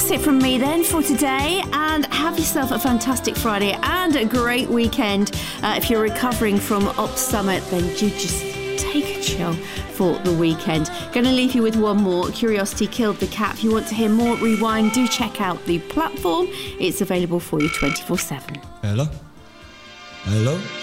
that's it from me then for today, and have yourself a fantastic Friday and a great weekend. If you're recovering from Ops Summit, then do just take a chill for the weekend. Going to leave you with one more. Curiosity Killed the Cat. If you want to hear more Rewind, do check out the platform. It's available for you 24/7. Hello?